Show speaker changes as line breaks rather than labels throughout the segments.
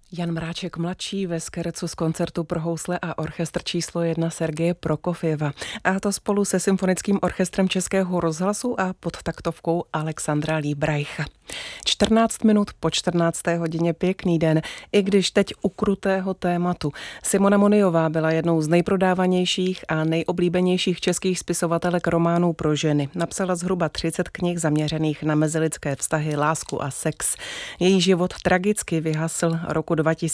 Jan Mráček mladší ve skerecu z koncertu pro housle a orchestr číslo 1 Sergeje Prokofjeva. A to spolu se Symfonickým orchestrem Českého rozhlasu a pod taktovkou Alexandra Líbrajcha. 14 minut po 14. hodině, pěkný den, i když teď u krutého tématu. Simona Moniová byla jednou z nejprodávanějších a nejoblíbenějších českých spisovatelek románů pro ženy. Napsala zhruba 30 knih zaměřených na mezilidské vztahy, lásku a sex. Její život tragicky vyhasl roku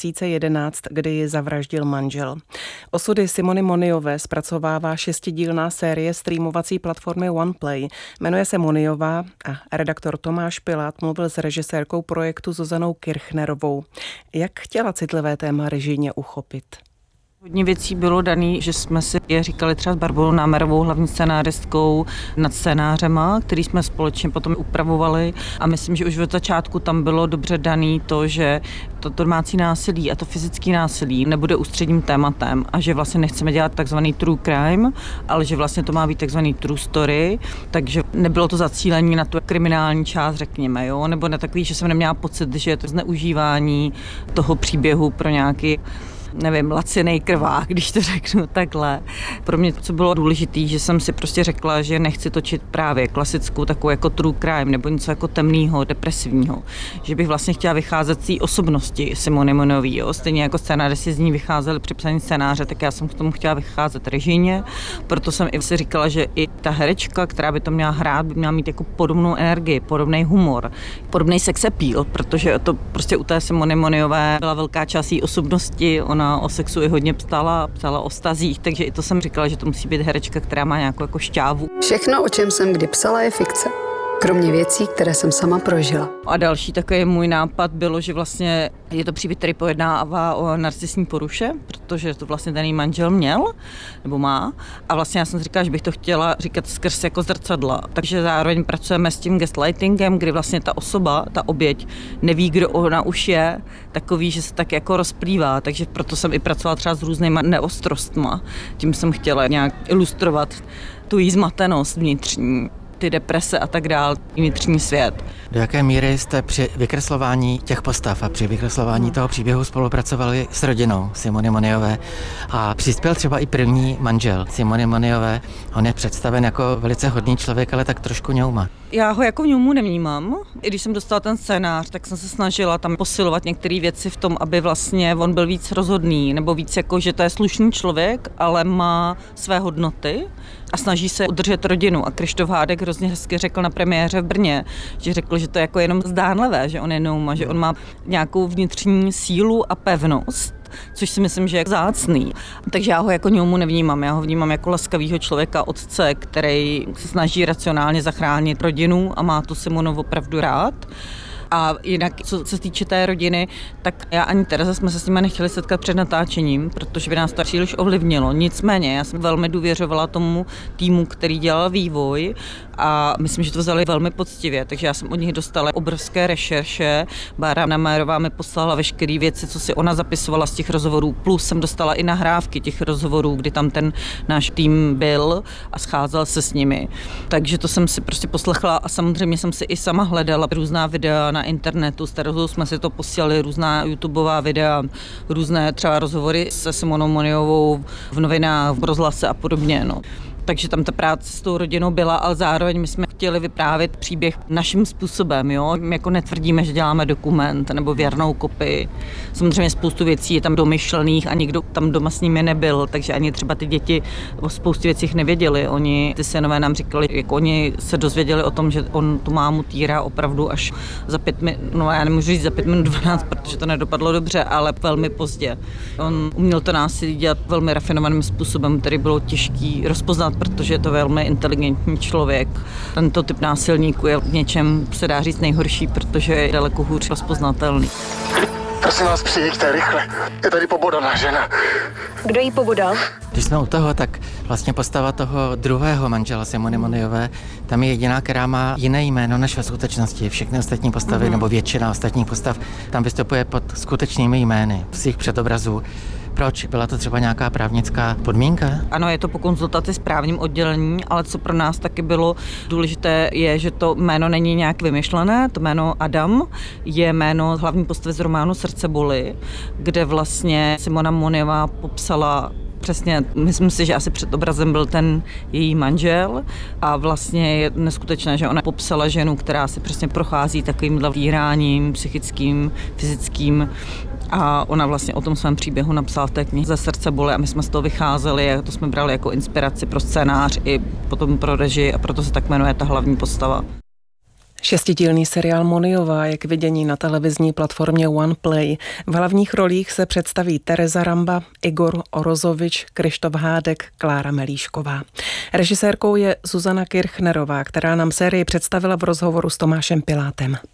2011, kdy ji zavraždil manžel. Osudy Simony Moniové zpracovává 6dílná série streamovací platformy OnePlay. Jmenuje se Moniová a redaktor Tomáš Pilát mluvil s režisérkou projektu Zuzanou Kirchnerovou. Jak chtěla citlivé téma režijně uchopit?
Hodně věcí bylo daný, že jsme si je říkali třeba s Barborou Námerovou, hlavní scenáristkou, nad scénářema, který jsme společně potom upravovali, a myslím, že už od začátku tam bylo dobře daný to, že to domácí násilí a to fyzické násilí nebude ústředním tématem a že vlastně nechceme dělat takzvaný true crime, ale že vlastně to má být takzvaný true story, takže nebylo to zacílení na tu kriminální část, řekněme, jo, nebo na takový, že jsem neměla pocit, že je to zneužívání toho příběhu pro nějaký, nevím, lacinej krvák, když to řeknu takhle. Pro mě co bylo důležité, že jsem si prostě řekla, že nechci točit právě klasickou takovou jako true crime nebo něco jako temného, depresivního. Že bych vlastně chtěla vycházet z té osobnosti Simony Moniové. Stejně jako scénáristi z ní vycházeli při psaní scénáře, tak já jsem k tomu chtěla vycházet režijně. Proto jsem i si říkala, že i ta herečka, která by to měla hrát, by měla mít jako podobnou energii, podobný humor, podobný sex appeal, protože to prostě u té Simony Moniové byla velká část její osobnosti. Ona o sexu i hodně psala o vztazích, takže i to jsem říkala, že to musí být herečka, která má nějakou jako šťávu.
Všechno, o čem jsem kdy psala, je fikce. Kromě věcí, které jsem sama prožila.
A další takový můj nápad bylo, že vlastně je to příběh, který pojednává o narcisní poruše, protože to vlastně ten manžel měl, nebo má. A vlastně já jsem si říkala, že bych to chtěla říkat skrz jako zrcadla. Takže zároveň pracujeme s tím gaslightingem, kdy vlastně ta osoba, ta oběť, neví, kdo ona už je, takový, že se tak jako rozplývá. Takže proto jsem i pracovala třeba s různýma neostrostma. Tím jsem chtěla nějak ilustrovat tu jí zmatenost vnitřní, ty deprese a tak dál, vnitřní svět.
Do jaké míry jste při vykreslování těch postav a při vykreslování toho příběhu spolupracovali s rodinou Simony Moniové a přispěl třeba i první manžel Simony Moniové? On je představen jako velice hodný člověk, ale tak trošku ňouma.
Já ho jako ňoumu nevnímám. I když jsem dostala ten scénář, tak jsem se snažila tam posilovat některé věci v tom, aby vlastně on byl víc rozhodný, nebo víc jako, že to je slušný člověk, ale má své hodnoty a snaží se udržet rodinu. A Krištof Hádek hrozně hezky řekl na premiéře v Brně, že řekl, že to je jako jenom zdánlivé, že on je ňouma, že on má nějakou vnitřní sílu a pevnost, což si myslím, že je vzácný. Takže já ho jako ňoumu nevnímám, já ho vnímám jako laskavýho člověka, otce, který se snaží racionálně zachránit rodinu a má tu Simonu opravdu rád. A jinak, co se týče té rodiny, tak já ani Tereza jsme se s nimi nechtěli setkat před natáčením, protože by nás to příliš ovlivnilo. Nicméně, já jsem velmi důvěřovala tomu týmu, který dělal vývoj, a myslím, že to vzali velmi poctivě, takže já jsem od nich dostala obrovské rešerše. Bára Námerová mi poslala veškeré věci, co si ona zapisovala z těch rozhovorů, plus jsem dostala i nahrávky těch rozhovorů, kdy tam ten náš tým byl a scházel se s nimi. Takže to jsem si prostě poslechla a samozřejmě jsem si i sama hledala různá videa na internetu, s Terezou jsme si to posílali, různá YouTubeová videa, různé třeba rozhovory se Simonou Moniovou v novinách, v rozhlase a podobně. No. Takže tam ta práce s tou rodinou byla, ale zároveň my jsme chtěli vyprávět příběh naším způsobem, jo? My jako netvrdíme, že děláme dokument nebo věrnou kopii. Samozřejmě spoustu věcí je tam domyšlených a nikdo tam doma s nimi nebyl, takže ani třeba ty děti o spoustu věcích nevěděli. Ty synové nám říkali, jak oni se dozvěděli o tom, že on tu mámu týrá opravdu až za 5 minut, no já nemůžu říct za 5 minut 12, protože to nedopadlo dobře, ale velmi pozdě. On uměl to násilí dělat velmi rafinovaným způsobem, který bylo těžký rozpoznat, protože je to velmi inteligentní člověk. Tento typ násilníků je v něčem, se dá říct, nejhorší, protože je daleko hůř rozpoznatelný.
Prosím vás, přijeďte rychle. Je tady pobodaná žena.
Kdo jí pobodal?
Když jsme u toho, tak vlastně postava toho druhého manžela Simony Moniové, tam je jediná, která má jiné jméno než ve skutečnosti. Všechny ostatní postavy, nebo většina ostatních postav, tam vystupuje pod skutečnými jmény z jejich předobrazů. Proč? Byla to třeba nějaká právnická podmínka?
Ano, je to po konzultaci s právním oddělením, ale co pro nás taky bylo důležité je, že to jméno není nějak vymyšlené. To jméno Adam je jméno hlavní postavy z románu Srdce boli, kde vlastně Simona Moniová popsala přesně, myslím si, že asi před obrazem byl ten její manžel a vlastně je neskutečné, že ona popsala ženu, která si přesně prochází takovým týráním psychickým, fyzickým a ona vlastně o tom svém příběhu napsala v té knize Ze srdce boli a my jsme z toho vycházeli a to jsme brali jako inspiraci pro scénář i potom pro režii a proto se tak jmenuje ta hlavní postava.
6dílný seriál Moniová je k vidění na televizní platformě OnePlay. V hlavních rolích se představí Tereza Ramba, Igor Orozovič, Krištof Hádek, Klára Melíšková. Režisérkou je Zuzana Kirchnerová, která nám sérii představila v rozhovoru s Tomášem Pilátem.